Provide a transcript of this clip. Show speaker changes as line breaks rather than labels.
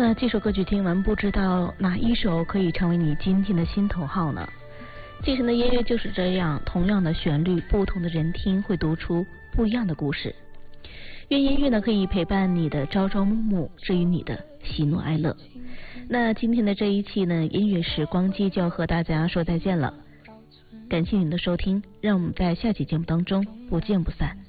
那这首歌曲听完，不知道哪一首可以成为你今天的心头好呢？继承的音乐就是这样，同样的旋律，不同的人听会读出不一样的故事。愿音乐呢可以陪伴你的朝朝暮暮，治愈你的喜怒哀乐。那今天的这一期呢，音乐时光机就要和大家说再见了。感谢您的收听，让我们在下期节目当中不见不散。